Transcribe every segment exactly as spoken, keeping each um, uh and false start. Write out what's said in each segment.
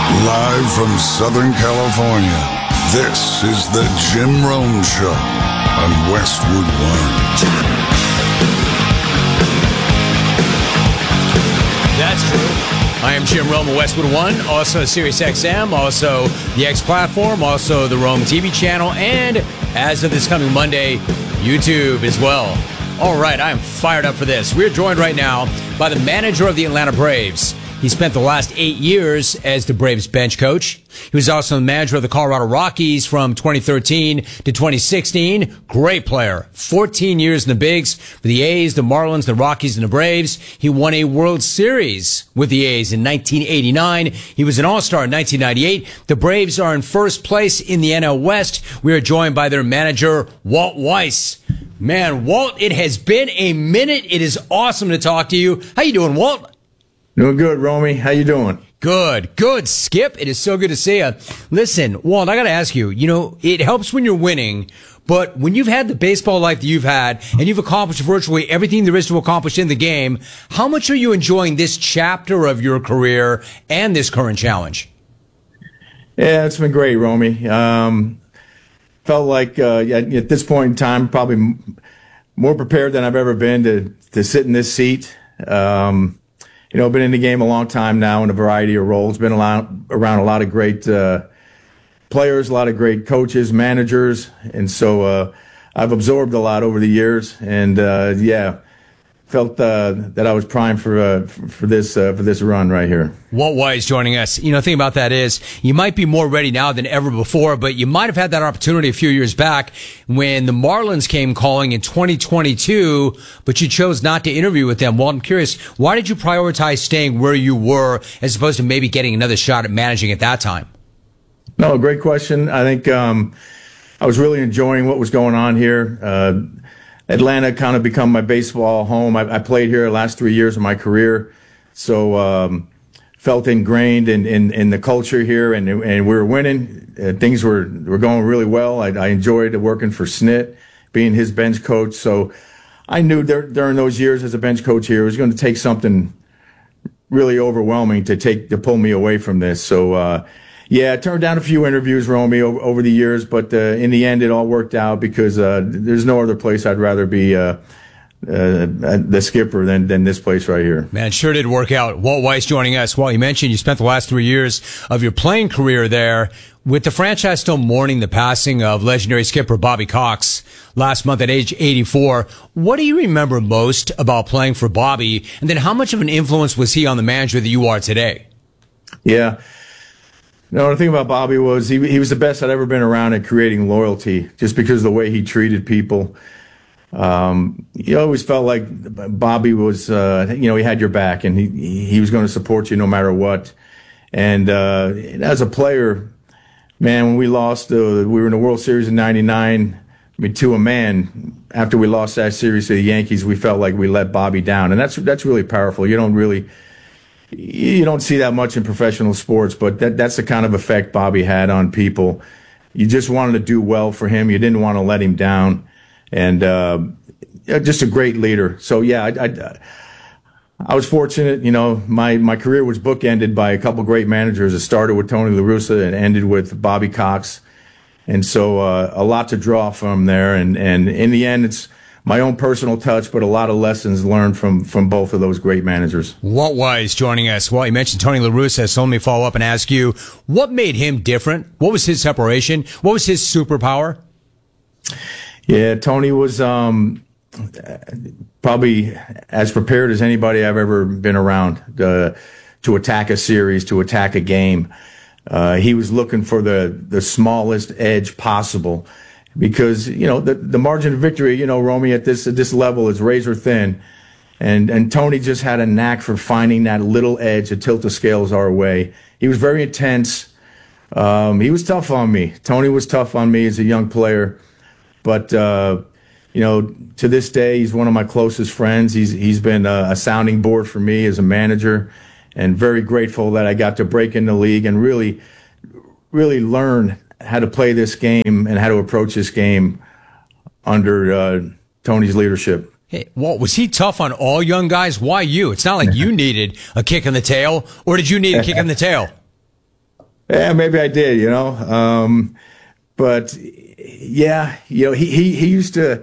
Live from Southern California, this is the Jim Rome Show on Westwood One. That's true. I am Jim Rome of Westwood One, also Sirius X M, also the X platform, also the Rome T V channel, and as of this coming Monday, YouTube as well. All right, I am fired up for this. We're joined right now by the manager of the Atlanta Braves. He spent the last eight years as the Braves bench coach. He was also the manager of the Colorado Rockies from twenty thirteen to twenty sixteen. Great player. fourteen years in the bigs for the A's, the Marlins, the Rockies, and the Braves. He won a World Series with the A's in nineteen eighty-nine. He was an All-Star in nineteen ninety-eight. The Braves are in first place in the N L West. We are joined by their manager, Walt Weiss. Man, Walt, it has been a minute. It is awesome to talk to you. How you doing, Walt? Doing good, Romy. How you doing? Good, good, Skip. It is so good to see you. Listen, Walt, I got to ask you, you know, it helps when you're winning, but when you've had the baseball life that you've had and you've accomplished virtually everything there is to accomplish in the game, how much are you enjoying this chapter of your career and this current challenge? Yeah, it's been great, Romy. Um, felt like uh, at this point in time, probably more prepared than I've ever been to, to sit in this seat. Um, You know, been in the game a long time now in a variety of roles. Been around, around a lot of great uh, players, a lot of great coaches, managers, and so uh, I've absorbed a lot over the years. And uh, yeah, felt uh, that I was primed for uh, for this uh, for this run right here. Walt Weiss joining us. You know, the thing about that is you might be more ready now than ever before, but you might have had that opportunity a few years back when the Marlins came calling in twenty twenty-two, but you chose not to interview with them. Walt, I'm curious, why did you prioritize staying where you were as opposed to maybe getting another shot at managing at that time? No, great question. I think um, I was really enjoying what was going on here. Uh, Atlanta kind of become my baseball home. I, I played here the last three years of my career, so um, felt ingrained in, in, in the culture here, and and we were winning. Uh, things were were going really well. I, I enjoyed working for Snit, being his bench coach. So I knew there, during those years as a bench coach here, it was going to take something really overwhelming to take to pull me away from this. So. Uh, Yeah, I turned down a few interviews, Romy, over, over the years, but uh, in the end, it all worked out because uh, there's no other place I'd rather be uh, uh, the skipper than than this place right here. Man, it sure did work out. Walt Weiss joining us. Walt, you mentioned you spent the last three years of your playing career there. With the franchise still mourning the passing of legendary skipper Bobby Cox last month at age eighty-four, what do you remember most about playing for Bobby? And then how much of an influence was he on the manager that you are today? Yeah. No, the thing about Bobby was he he was the best I'd ever been around at creating loyalty, just because of the way he treated people. Um, you always felt like Bobby was, uh, you know, he had your back and he he was going to support you no matter what. And uh, as a player, man, when we lost, uh, we were in the World Series in ninety-nine. I mean, to a man, after we lost that series to the Yankees, we felt like we let Bobby down, and that's that's really powerful. You don't really. You don't see that much in professional sports, but that, that's the kind of effect Bobby had on people. You just wanted to do well for him. You didn't want to let him down. And uh, just a great leader. So, yeah, I, I, I was fortunate. You know, my, my career was bookended by a couple great managers. It started with Tony La Russa and ended with Bobby Cox. And so uh, a lot to draw from there. And, and in the end, it's my own personal touch, but a lot of lessons learned from, from both of those great managers. Walt Weiss joining us. Well, you mentioned Tony La Russa, so let me follow up and ask you, what made him different? What was his separation? What was his superpower? Yeah, Tony was um, probably as prepared as anybody I've ever been around uh, to attack a series, to attack a game. Uh, he was looking for the, the smallest edge possible. Because, you know, the, the margin of victory, you know, Romy, at this at this level is razor thin. And and Tony just had a knack for finding that little edge to tilt the scales our way. He was very intense. Um, he was tough on me. Tony was tough on me as a young player. But, uh, you know, to this day, he's one of my closest friends. He's He's been a, a sounding board for me as a manager, and very grateful that I got to break in the league and really, really learn how to play this game and how to approach this game under uh, Tony's leadership. Hey, Walt, was he tough on all young guys? Why you? It's not like you needed a kick in the tail, or did you need a kick in the tail? Yeah, maybe I did, you know. Um, but yeah, you know, he, he, he used to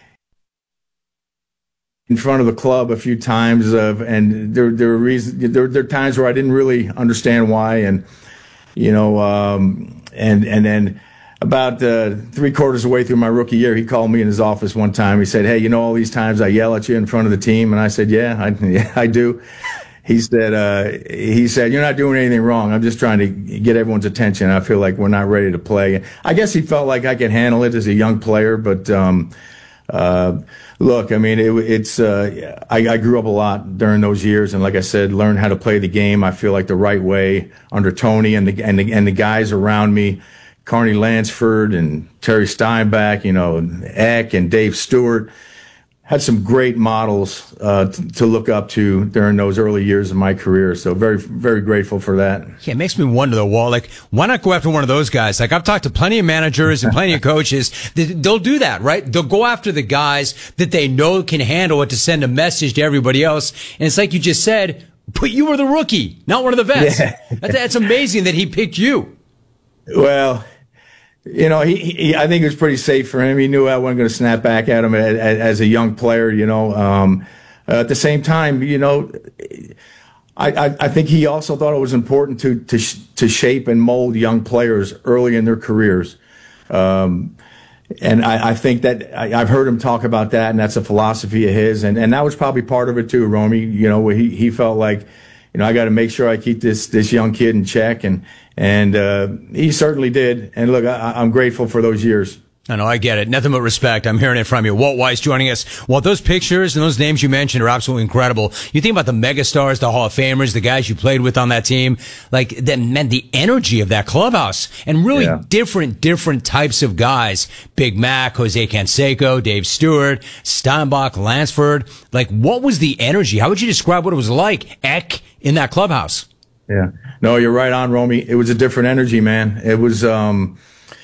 in front of the club a few times of, and there, there were reasons, there, there are times where I didn't really understand why. And, you know, um, and, and then about uh, three quarters of the way through my rookie year, he called me in his office one time. He said, "Hey, you know, all these times I yell at you in front of the team." And I said, yeah, I, yeah, I do. He said, uh, he said, "You're not doing anything wrong. I'm just trying to get everyone's attention. I feel like we're not ready to play." I guess he felt like I could handle it as a young player, but, um, uh, look, I mean, it, it's, uh, I, I grew up a lot during those years. And like I said, learned how to play the game. I feel like the right way under Tony and the, and the, and the guys around me, Carney Lansford and Terry Steinbach, you know, Eck and Dave Stewart. Had some great models uh, t- to look up to during those early years of my career. So very, very grateful for that. Yeah, it makes me wonder, though, Walt, like, why not go after one of those guys? Like, I've talked to plenty of managers and plenty of coaches. That they'll do that, right? They'll go after the guys that they know can handle it to send a message to everybody else. And it's like you just said, but you were the rookie, not one of the vets. Yeah. That's, that's amazing that he picked you. Well, you know, he, he, I think it was pretty safe for him. He knew I wasn't going to snap back at him as, as a young player, you know. Um, uh, at the same time, you know, I, I, I think he also thought it was important to, to, sh- to shape and mold young players early in their careers. Um, and I, I think that I, I've heard him talk about that, and that's a philosophy of his. And, and that was probably part of it too, Romy, you know, where he, he felt like, you know, I got to make sure I keep this, this young kid in check. And, And uh, he certainly did. And look, I, I'm grateful for those years. I know, I get it. Nothing but respect. I'm hearing it from you. Walt Weiss joining us. Walt, those pictures and those names you mentioned are absolutely incredible. You think about the megastars, the Hall of Famers, the guys you played with on that team, like that meant the energy of that clubhouse, and really yeah. different, different types of guys. Big Mac, Jose Canseco, Dave Stewart, Steinbach, Lansford. Like, what was the energy? How would you describe what it was like, Eck, in that clubhouse? Yeah. No, you're right on, Romy. It was a different energy, man. It was, um,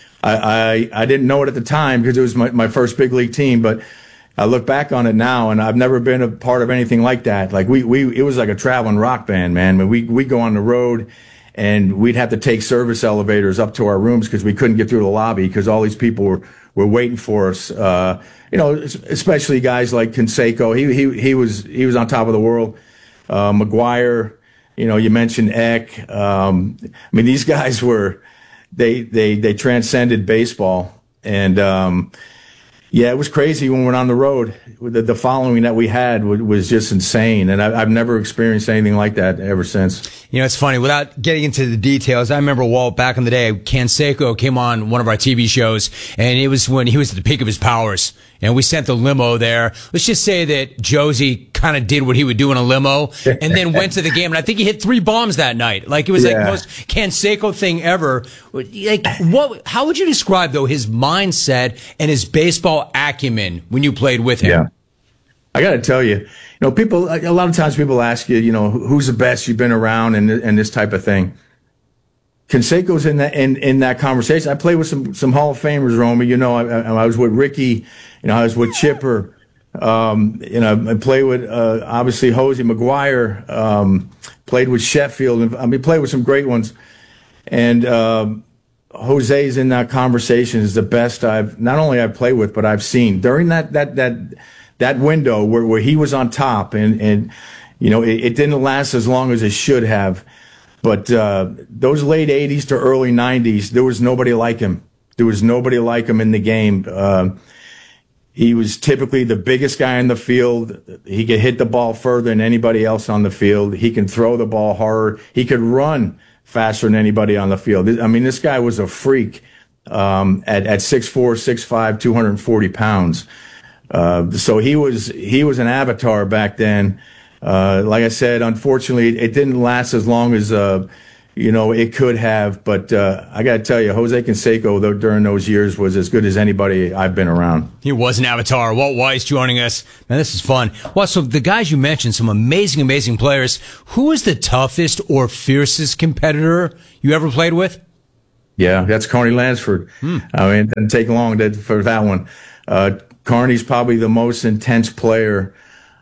I, I, I didn't know it at the time because it was my, my first big league team, but I look back on it now and I've never been a part of anything like that. Like we, we, it was like a traveling rock band, man. But we, we go on the road and we'd have to take service elevators up to our rooms because we couldn't get through the lobby because all these people were, were waiting for us. Uh, you know, especially guys like Canseco. He, he, he was, he was on top of the world. Uh, McGuire. You know, you mentioned Eck. Um, I mean, these guys were, they, they, they transcended baseball. And, um, yeah, it was crazy when we went on the road. The, the following that we had was, was just insane. And I, I've never experienced anything like that ever since. You know, it's funny, without getting into the details, I remember, Walt, back in the day, Canseco came on one of our T V shows, and it was when he was at the peak of his powers. And we sent the limo there. Let's just say that Josie kind of did what he would do in a limo and then went to the game. And I think he hit three bombs that night. Like, it was yeah. like the most Canseco thing ever. Like, what, how would you describe, though, his mindset and his baseball acumen when you played with him? Yeah. I got to tell you, you know, people, a lot of times people ask you, you know, who's the best you've been around and, and this type of thing. Canseco's in that, in, in that conversation. I played with some, some Hall of Famers, Romy. You know, I, I was with Ricky, you know, I was with Chipper. Um, you know, I played with, uh, obviously Jose McGuire, um, played with Sheffield. And I mean, played with some great ones. And, um, Jose's in that conversation is the best I've, not only I've played with, but I've seen during that, that, that, that window where, where he was on top and, and, you know, it, it didn't last as long as it should have. But uh, those late eighties to early nineties, there was nobody like him. There was nobody like him in the game. Uh, he was typically the biggest guy in the field. He could hit the ball further than anybody else on the field. He can throw the ball hard. He could run faster than anybody on the field. I mean, this guy was a freak um, at at six four, six five, two hundred forty pounds. Uh, so he was he was an avatar back then. Uh, like I said, unfortunately, it didn't last as long as, uh, you know, it could have. But uh, I got to tell you, Jose Canseco, though, during those years, was as good as anybody I've been around. He was an avatar. Walt Weiss joining us. Man, this is fun. Well, so the guys you mentioned, some amazing, amazing players. Who was the toughest or fiercest competitor you ever played with? Yeah, that's Carney Lansford. Hmm. I mean, it didn't take long to, for that one. Uh, Carney's probably the most intense player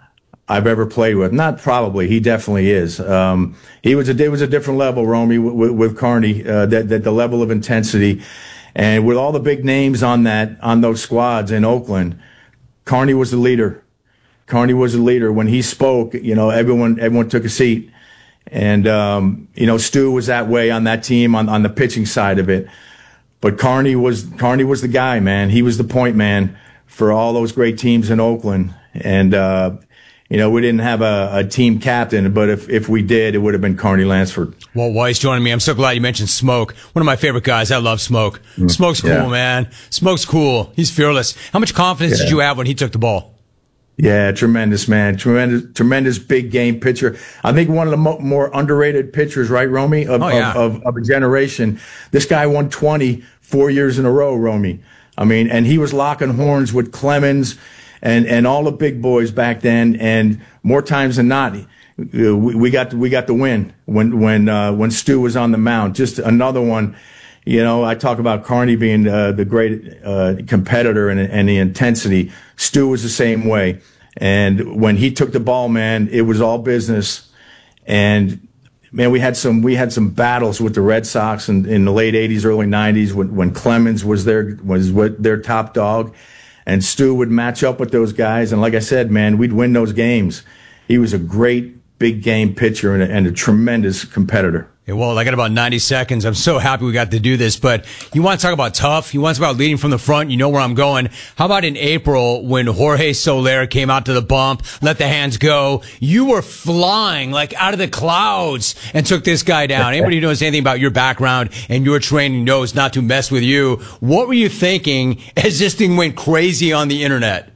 I've ever played with. Not probably, he definitely is. Um, he was a, it was a different level, Romy, with, with Carney, uh, that, that the level of intensity. And with all the big names on that, on those squads in Oakland, Carney was the leader. Carney was the leader. When he spoke, you know, everyone, everyone took a seat. And, um, you know, Stu was that way on that team, on, on the pitching side of it. But Carney was, Carney was the guy, man. He was the point man for all those great teams in Oakland. And, uh, you know, we didn't have a, a team captain, but if, if we did, it would have been Carney Lansford. Walt Weiss joining me. I'm so glad you mentioned Smoke. One of my favorite guys. I love Smoke. Mm, Smoke's cool, yeah. man. Smoke's cool. He's fearless. How much confidence yeah. did you have when he took the ball? Yeah, tremendous, man. Tremendous, tremendous big game pitcher. I think one of the mo- more underrated pitchers, right, Romy, of, oh, yeah. of, of, of a generation. This guy won twenty four years in a row, Romy. I mean, and he was locking horns with Clemens and, and all the big boys back then. And more times than not, we, we got we got the win when when uh, when Stu was on the mound. Just another one. You know, I talk about Carney being uh, the great uh, competitor and, and the intensity. Stu was the same way. And when he took the ball, man, it was all business. And man, we had some we had some battles with the Red Sox in, in the late eighties, early nineties when, when Clemens was their was their top dog, and Stu would match up with those guys. And like I said, man, we'd win those games. He was a great big game pitcher and a, and a tremendous competitor. Hey, well, I got about ninety seconds. I'm so happy we got to do this, but you want to talk about tough? You want to talk about leading from the front? You know where I'm going. How about in April when Jorge Soler came out to the bump, let the hands go? You were flying like out of the clouds and took this guy down. Anybody who knows anything about your background and your training knows not to mess with you. What were you thinking as this thing went crazy on the internet?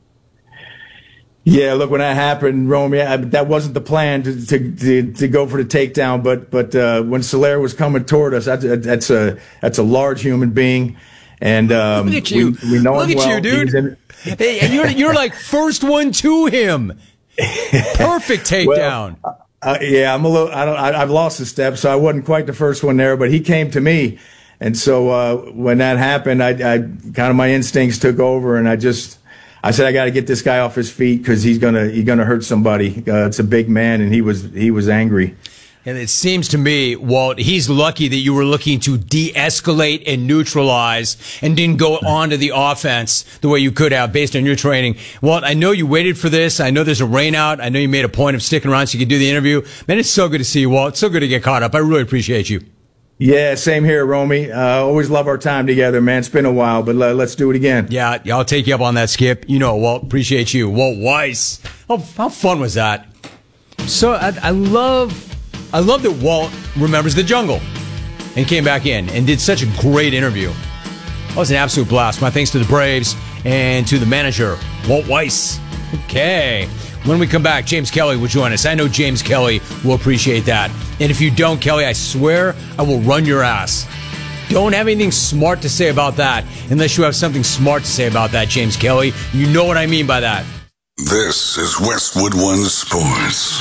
Yeah, look, when that happened, Romy, I, that wasn't the plan to, to to to go for the takedown. But but uh, when Soler was coming toward us, that's, that's a that's a large human being, and um, look at you, we, we know look him at well. you, dude. In, hey, and you're you're like first one to him. Perfect takedown. Well, uh, yeah, I'm a little. I don't. I, I've lost a step, so I wasn't quite the first one there. But he came to me, and so uh, when that happened, I, I kind of my instincts took over, and I just. I said I got to get this guy off his feet because he's gonna he's gonna hurt somebody. Uh, it's a big man, and he was he was angry. And it seems to me, Walt, he's lucky that you were looking to de-escalate and neutralize and didn't go on to the offense the way you could have based on your training. Walt, I know you waited for this. I know there's a rain out. I know you made a point of sticking around so you could do the interview. Man, it's so good to see you, Walt. It's so good to get caught up. I really appreciate you. Yeah, same here, Romy. Uh, always love our time together, man. It's been a while, but uh, let's do it again. Yeah, I'll take you up on that, Skip. You know, Walt, appreciate you. Walt Weiss. How, how fun was that? So I, I love, I love that Walt remembers the jungle and came back in and did such a great interview. That was an absolute blast. My thanks to the Braves and to the manager, Walt Weiss. Okay. When we come back, James Kelly will join us. I know James Kelly will appreciate that. And if you don't, Kelly, I swear I will run your ass. Don't have anything smart to say about that unless you have something smart to say about that, James Kelly. You know what I mean by that. This is Westwood One Sports.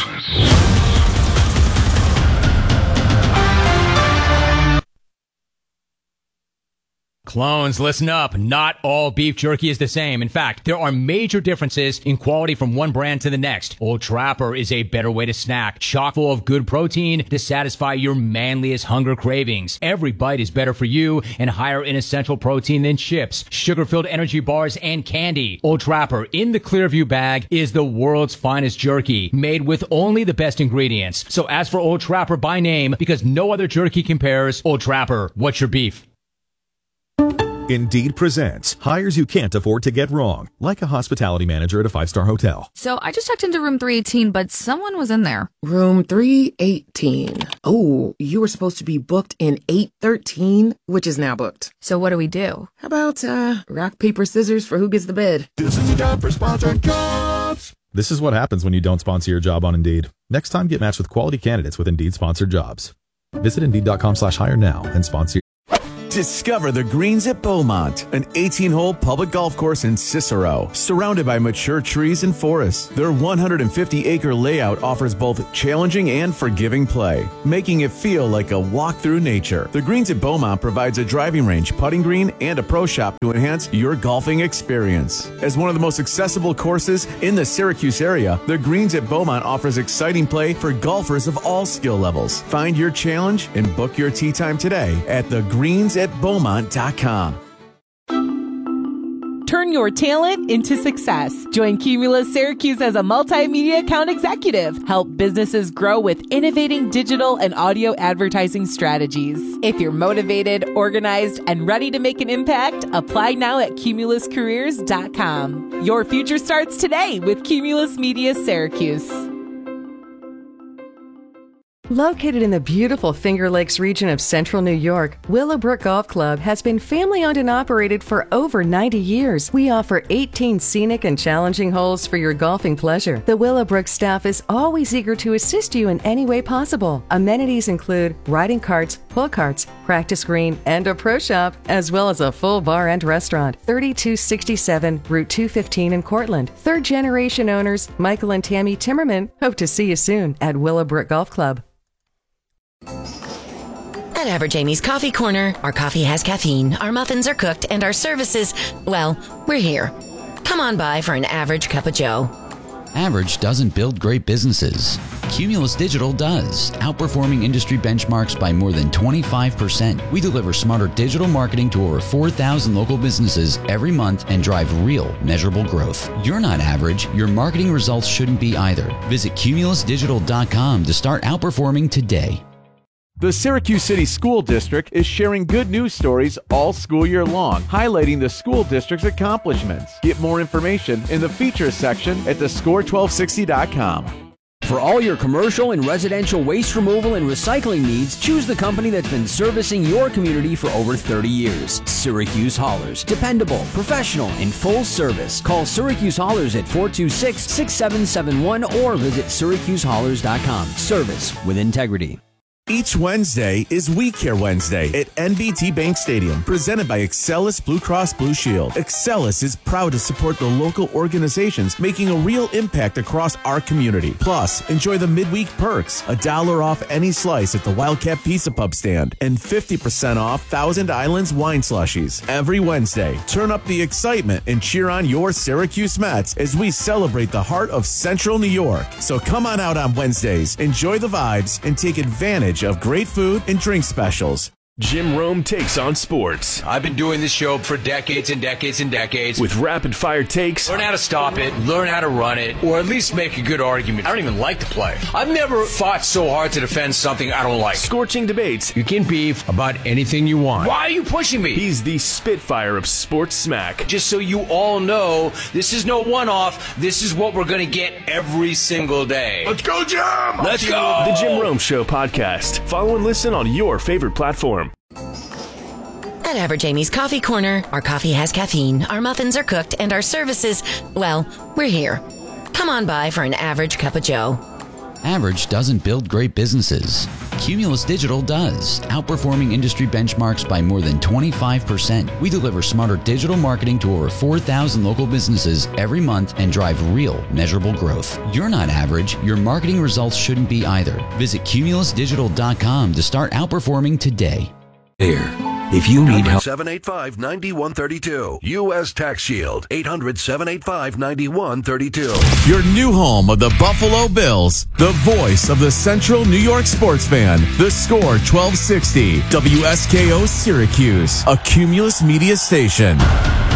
Clones, listen up. Not all beef jerky is the same. In fact, there are major differences in quality from one brand to the next. Old Trapper is a better way to snack, chock full of good protein to satisfy your manliest hunger cravings. Every bite is better for you and higher in essential protein than chips, sugar-filled energy bars, and candy. Old Trapper in the Clearview bag is the world's finest jerky, made with only the best ingredients. So ask for Old Trapper by name because no other jerky compares. Old Trapper, what's your beef? Indeed presents hires you can't afford to get wrong, like a hospitality manager at a five-star hotel. So I just checked into room three eighteen, but someone was in there. Room three eighteen. Oh, you were supposed to be booked in eight thirteen, which is now booked. So what do we do? How about uh, rock, paper, scissors for who gets the bid? This is a job for sponsored jobs. This is what happens when you don't sponsor your job on Indeed. Next time, get matched with quality candidates with Indeed sponsored jobs. Visit Indeed.com slash hire now and sponsor. Discover the greens at Beaumont, an eighteen-hole public golf course in Cicero, surrounded by mature trees and forests. Their one hundred fifty acre layout offers both challenging and forgiving play, making it feel like a walk through nature. The greens at Beaumont provides a driving range, putting green, and a pro shop to enhance your golfing experience. As one of the most accessible courses in the Syracuse area, the greens at Beaumont offers exciting play for golfers of all skill levels. Find your challenge and book your tee time today at the greens at beaumont dot com. Turn your talent into success. Join Cumulus Syracuse as a multimedia account executive. Help businesses grow with innovating digital and audio advertising strategies. If you're motivated, organized, and ready to make an impact, apply now at cumulus careers dot com. Your future starts today with Cumulus Media Syracuse. Located in the beautiful Finger Lakes region of central New York, Willowbrook Golf Club has been family-owned and operated for over ninety years. We offer eighteen scenic and challenging holes for your golfing pleasure. The Willowbrook staff is always eager to assist you in any way possible. Amenities include riding carts, pull carts, practice green, and a pro shop, as well as a full bar and restaurant. thirty-two sixty-seven Route two fifteen in Cortland. Third-generation owners Michael and Tammy Timmerman hope to see you soon at Willowbrook Golf Club. At Average Amy's Coffee Corner, our coffee has caffeine, our muffins are cooked, and our services, well, we're here. Come on by for an average cup of joe. Average doesn't build great businesses. Cumulus Digital does, outperforming industry benchmarks by more than twenty-five percent. We deliver smarter digital marketing to over four thousand local businesses every month and drive real, measurable growth. You're not average. Your marketing results shouldn't be either. Visit cumulus digital dot com to start outperforming today. The Syracuse City School District is sharing good news stories all school year long, highlighting the school district's accomplishments. Get more information in the features section at the score twelve sixty dot com. For all your commercial and residential waste removal and recycling needs, choose the company that's been servicing your community for over thirty years. Syracuse Haulers. Dependable, professional, and full service. Call Syracuse Haulers at four two six, six seven seven one or visit syracuse haulers dot com. Service with integrity. Each Wednesday is We Care Wednesday at N B T Bank Stadium, presented by Excellus Blue Cross Blue Shield. Excellus is proud to support the local organizations making a real impact across our community. Plus, enjoy the midweek perks, a dollar off any slice at the Wildcat Pizza Pub stand, and fifty percent off Thousand Islands wine slushies. Every Wednesday, turn up the excitement and cheer on your Syracuse Mets as we celebrate the heart of Central New York. So come on out on Wednesdays, enjoy the vibes, and take advantage of great food and drink specials. Jim Rome takes on sports. I've been doing this show for decades and decades and decades. With rapid-fire takes. Learn how to stop it, learn how to run it, or at least make a good argument. I don't even like to play. I've never fought so hard to defend something I don't like. Scorching debates. You can beef about anything you want. Why are you pushing me? He's the Spitfire of sports smack. Just so you all know, this is no one-off. This is what we're going to get every single day. Let's go, Jim! Let's go! The Jim Rome Show podcast. Follow and listen on your favorite platform. At Average Amy's Coffee Corner, our coffee has caffeine, our muffins are cooked, and our services, well, we're here. Come on by for an average cup of joe. Average doesn't build great businesses. Cumulus Digital does, outperforming industry benchmarks by more than twenty-five percent. We deliver smarter digital marketing to over four thousand local businesses every month and drive real, measurable growth. You're not average. Your marketing results shouldn't be either. Visit cumulus digital dot com to start outperforming today. Air. If you need help. seven eight five, nine one three two. U S Tax Shield. eight hundred, seven eight five, nine one three two. Your new home of the Buffalo Bills. The voice of the Central New York sports fan. The Score twelve sixty. W S K O Syracuse. A Cumulus Media station.